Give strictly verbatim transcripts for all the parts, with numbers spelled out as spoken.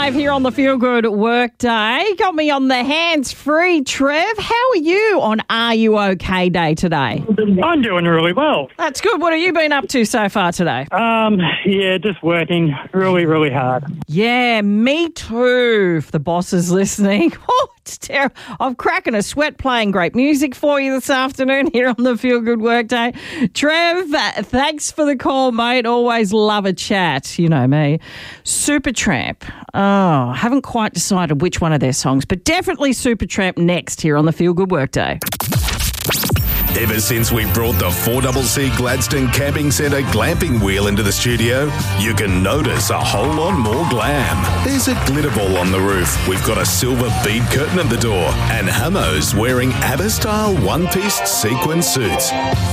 Live here on the Feel Good Workday. Got me on the hands-free, Trev. How are you on Are You OK Day today? I'm doing really well. That's good. What have you been up to so far today? Um, yeah, just working really, really hard. Yeah, me too, if the boss is listening. Oh, it's terrible. I'm cracking a sweat playing great music for you this afternoon here on the Feel Good Workday. Trev, uh, thanks for the call, mate. Always love a chat. You know me. Supertramp. Oh, I haven't quite decided which one of their songs, but definitely Supertramp next here on the Feel Good Workday. Ever since we brought the four C C Gladstone Camping Centre glamping wheel into the studio, you can notice a whole lot more glam. There's a glitter ball on the roof, we've got a silver bead curtain at the door, and Hamo's wearing ABBA-style one-piece sequin suits.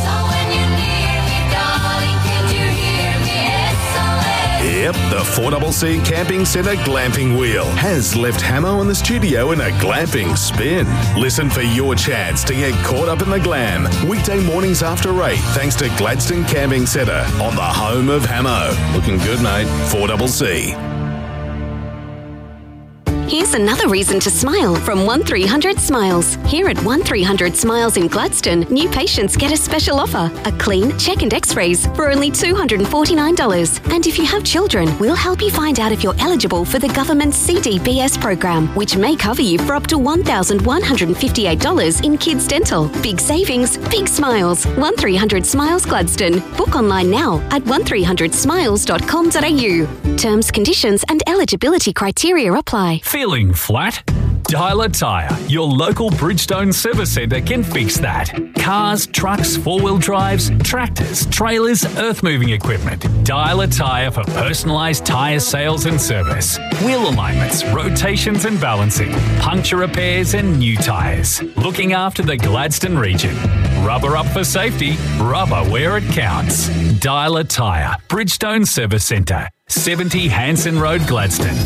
Yep, the four C C Camping Centre glamping wheel has left Hamo in the studio in a glamping spin. Listen for your chance to get caught up in the glam. Weekday mornings after eight, thanks to Gladstone Camping Centre on the home of Hamo. Looking good, mate. four C C. Here's another reason to smile from one three hundred Smiles. Here at one three hundred Smiles in Gladstone, new patients get a special offer. A clean, check and x-rays for only two hundred forty-nine dollars. And if you have children, we'll help you find out if you're eligible for the government's C D B S program, which may cover you for up to one thousand one hundred fifty-eight dollars in kids dental. Big savings, big smiles. one three hundred Smiles Gladstone. Book online now at one three hundred smiles dot com dot a u. Terms, conditions and eligibility criteria apply. Feeling flat? Dialer Tyre, your local Bridgestone service centre can fix that. Cars, trucks, four-wheel drives, tractors, trailers, earth-moving equipment. Dialer Tyre for personalised tyre sales and service. Wheel alignments, rotations and balancing, puncture repairs and new tyres. Looking after the Gladstone region. Rubber up for safety, rubber where it counts. Dialer Tyre, Bridgestone Service Centre, seventy Hanson Road, Gladstone.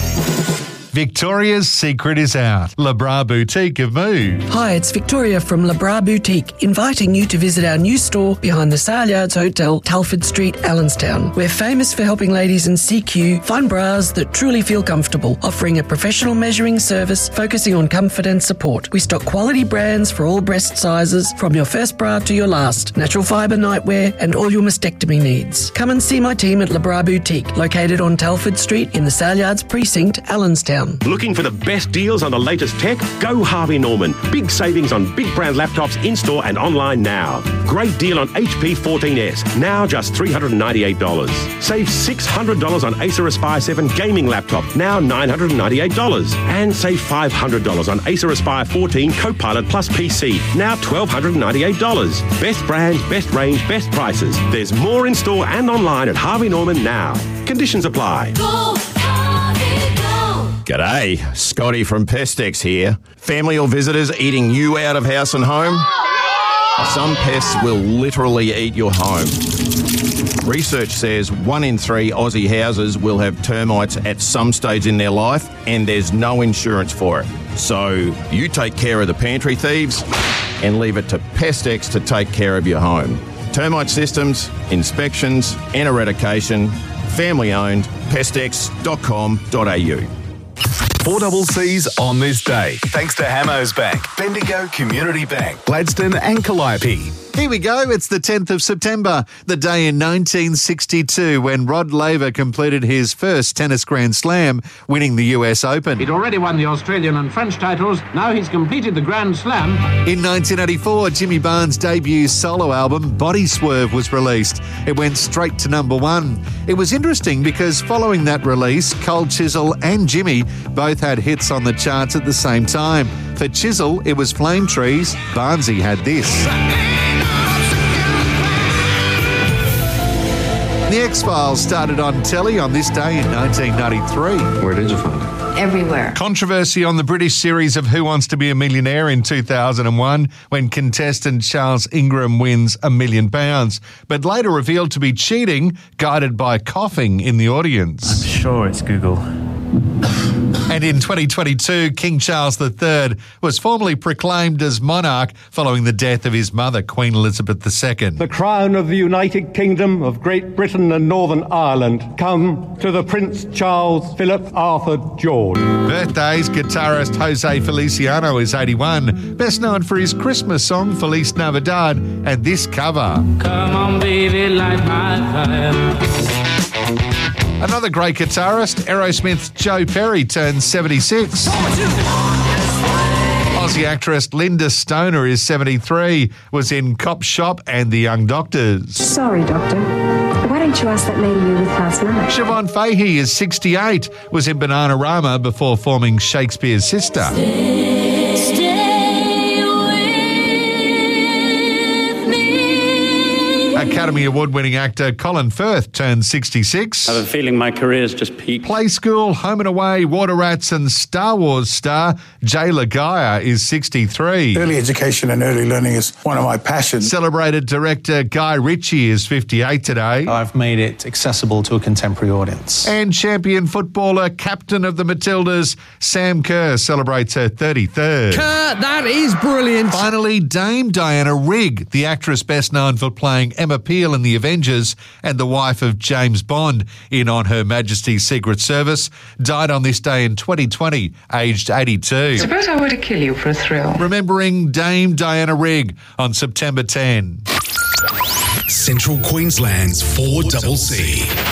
Victoria's secret is out. Le Bras Boutique have moved. Hi, it's Victoria from Le Bras Boutique, inviting you to visit our new store behind the Saleyards Hotel, Telford Street, Allenstown. We're famous for helping ladies in C Q find bras that truly feel comfortable, offering a professional measuring service focusing on comfort and support. We stock quality brands for all breast sizes, from your first bra to your last, natural fibre nightwear and all your mastectomy needs. Come and see my team at Le Bras Boutique, located on Telford Street in the Saleyards Precinct, Allenstown. Looking for the best deals on the latest tech? Go Harvey Norman. Big savings on big brand laptops in-store and online now. Great deal on H P fourteen S, now just three hundred ninety-eight dollars. Save six hundred dollars on Acer Aspire seven gaming laptop, now nine hundred ninety-eight dollars. And save five hundred dollars on Acer Aspire fourteen Copilot Plus P C, now one thousand two hundred ninety-eight dollars. Best brands, best range, best prices. There's more in-store and online at Harvey Norman now. Conditions apply. Go Harvey, go! G'day, Scotty from Pestex here. Family or visitors eating you out of house and home? Some pests will literally eat your home. Research says one in three Aussie houses will have termites at some stage in their life, and there's no insurance for it. So you take care of the pantry thieves and leave it to Pestex to take care of your home. Termite systems, inspections and eradication, family owned, pestex dot com dot a u. four C C's on this day, thanks to Hamo's Bank, Bendigo Community Bank, Gladstone and Calliope. Here we go. It's the tenth of September, the day in nineteen sixty-two when Rod Laver completed his first tennis Grand Slam, winning the U S Open. He'd already won the Australian and French titles. Now he's completed the Grand Slam. In nineteen eighty-four, Jimmy Barnes' debut solo album, Body Swerve, was released. It went straight to number one. It was interesting because following that release, Cold Chisel and Jimmy both had hits on the charts at the same time. For Chisel, it was Flame Trees. Barnesy had this. The X-Files started on telly on this day in nineteen ninety-three. Where did you find it? Everywhere. Controversy on the British series of Who Wants to Be a Millionaire in two thousand one when contestant Charles Ingram wins a million pounds, but later revealed to be cheating, guided by coughing in the audience. I'm sure it's Google. And in twenty twenty-two, King Charles the Third was formally proclaimed as monarch following the death of his mother, Queen Elizabeth the Second. The crown of the United Kingdom of Great Britain and Northern Ireland come to the Prince Charles Philip Arthur George. Birthdays, guitarist Jose Feliciano is eighty-one, best known for his Christmas song Feliz Navidad and this cover. Come on, baby, light my fire. Another great guitarist, Aerosmith's Joe Perry, turns seventy-six. Aussie actress Linda Stoner is seventy-three, was in Cop Shop and The Young Doctors. Sorry, Doctor. Why don't you ask that lady you were with last night? Siobhan Fahey is sixty-eight, was in Bananarama before forming Shakespeare's Sister. Stay, stay with me. Academy Award-winning actor Colin Firth turned sixty-six. I have a feeling my career's just peaked. Play School, Home and Away, Water Rats and Star Wars star Jay Lagaya is sixty-three. Early education and early learning is one of my passions. Celebrated director Guy Ritchie is fifty-eight today. I've made it accessible to a contemporary audience. And champion footballer, captain of the Matildas, Sam Kerr celebrates her thirty-third. Kerr, that is brilliant. Finally, Dame Diana Rigg, the actress best known for playing Emma Peel in The Avengers and the wife of James Bond in On Her Majesty's Secret Service, died on this day in twenty twenty, aged eighty-two. Suppose I were to kill you for a thrill. Remembering Dame Diana Rigg on September tenth. Central Queensland's four C C.